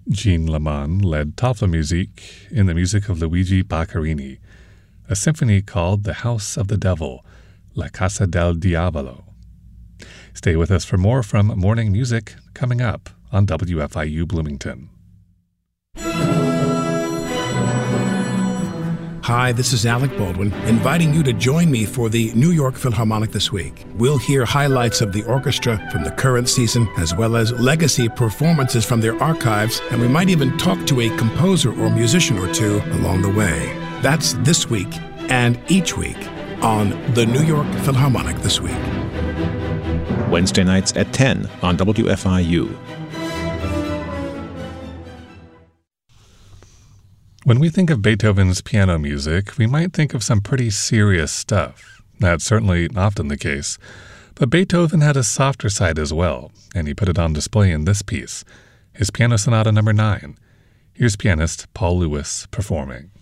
Jean Lamont led Tafelmusik in the music of Luigi Boccherini, a symphony called The House of the Devil, La Casa del Diavolo. Stay with us for more from Morning Music coming up on WFIU Bloomington. Hi, this is Alec Baldwin, inviting you to join me for the New York Philharmonic this week. We'll hear highlights of the orchestra from the current season, as well as legacy performances from their archives, and we might even talk to a composer or musician or two along the way. That's this week and each week on the New York Philharmonic this week. Wednesday nights at 10 on WFIU. When we think of Beethoven's piano music, we might think of some pretty serious stuff. That's certainly often the case. But Beethoven had a softer side as well, and he put it on display in this piece, his Piano Sonata No. 9. Here's pianist Paul Lewis performing.